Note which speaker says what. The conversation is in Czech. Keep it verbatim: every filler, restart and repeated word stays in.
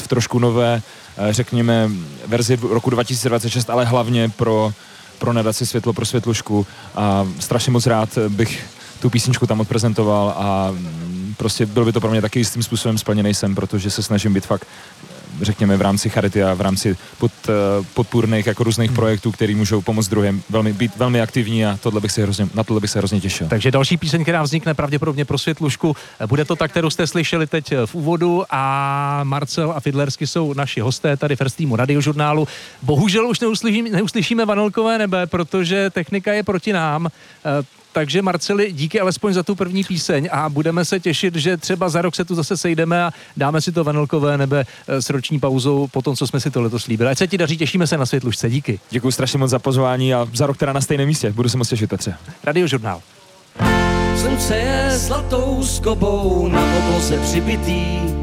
Speaker 1: trošku nové, řekněme, verzi roku dva tisíce dvacet šest, ale hlavně pro, pro nadaci Světlo pro Světlušku. A strašně moc rád bych tu písničku tam odprezentoval a prostě byl by to pro mě taky jistým způsobem splněný sen, protože se snažím být fakt, řekněme, v rámci charity a v rámci pod, podpůrných jako různých hmm. projektů, který můžou pomoct druhým, velmi, být velmi aktivní a tohle bych se hrozně, na tohle bych se hrozně těšil.
Speaker 2: Takže další píseň, která vznikne pravděpodobně pro Světlušku, bude to ta, kterou jste slyšeli teď v úvodu, a Marcel a Fidlersky jsou naši hosté tady v First Teamu Radiožurnálu. Bohužel už neuslyšíme, neuslyšíme Vanilkové nebe, protože technika je proti nám. Takže Marceli, díky alespoň za tu první píseň a budeme se těšit, že třeba za rok se tu zase sejdeme a dáme si to Vanilkové nebe s roční pauzou po tom, co jsme si to letos slíbili. Ať se ti daří, těšíme se na Světlušce, díky.
Speaker 1: Děkuji strašně moc za pozvání a za rok teda na stejném místě. Budu se moc těšit, Petře.
Speaker 3: Radiožurnál. Slunce je zlatou skobou na obloze přibitý,